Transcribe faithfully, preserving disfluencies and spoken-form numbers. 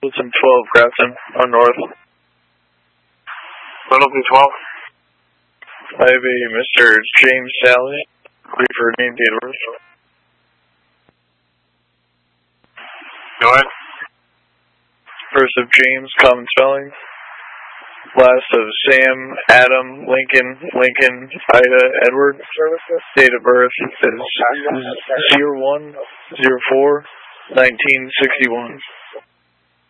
Lieutenant twelve, Grafton, on north. Littleton twelve. I have a Mister James Sally, refer name, date of birth. Go ahead. First of James, common spelling. Last of Sam, Adam, Lincoln, Lincoln, Ida, Edward. Date of birth is zero one zero four nineteen sixty-one.